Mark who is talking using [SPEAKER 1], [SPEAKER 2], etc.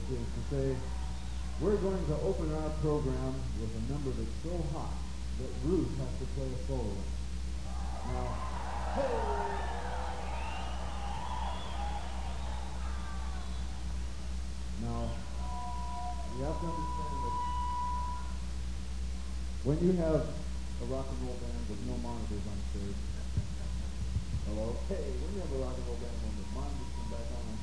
[SPEAKER 1] is to say, we're going to open our program with a number that's so hot that Ruth has to play a solo in it. Now, hey! Now, you have to understand that when you have a rock and roll band with no monitors on stage, hello? Hey, when you have a rock and roll band when the monitors come back on